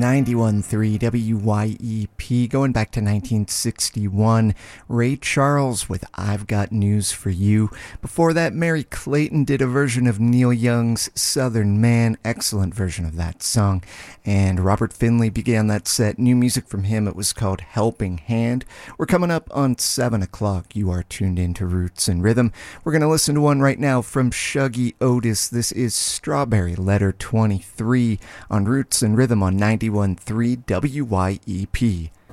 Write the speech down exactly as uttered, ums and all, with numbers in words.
ninety-one point three W Y E P, going back to nineteen sixty-one. Ray Charles with I've Got News for You. Before that, Mary Clayton did a version of Neil Young's Southern Man. Excellent version of that song. And Robert Finley began that set. New music from him. It was called Helping Hand. We're coming up on seven o'clock. You are tuned into Roots and Rhythm. We're going to listen to one right now from Shuggy Otis. This is Strawberry Letter twenty-three on Roots and Rhythm on ninety-one point three W Y E P.